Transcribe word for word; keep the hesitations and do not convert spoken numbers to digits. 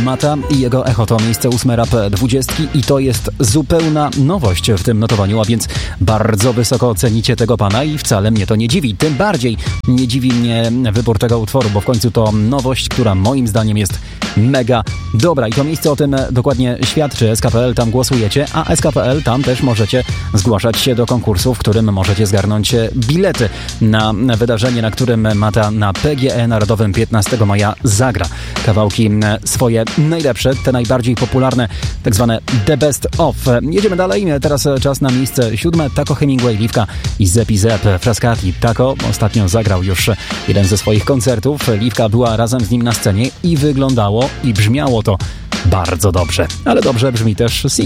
Mata i jego Echo to miejsce ósme rap dwudziestki i to jest zupełna nowość w tym notowaniu, a więc bardzo wysoko cenicie tego pana i wcale mnie to nie dziwi. Tym bardziej nie dziwi mnie wybór tego utworu, bo w końcu to nowość, która moim zdaniem jest mega dobra i to miejsce o tym dokładnie świadczy. S K P L, tam głosujecie, a S K P L tam też możecie zgłaszać się do konkursu, w którym możecie zgarnąć bilety na wydarzenie, na którym Mata na P G E Narodowym piętnastego maja zagra kawałki swoje najlepsze, te najbardziej popularne, tak zwane The Best Of. Jedziemy dalej, teraz czas na miejsce siódme. Taco Hemingway, Liwka i Zepi Zep Frascati. Taco ostatnio zagrał już jeden ze swoich koncertów. Liwka była razem z nim na scenie i wyglądało i brzmiało to bardzo dobrze. Ale dobrze brzmi też single.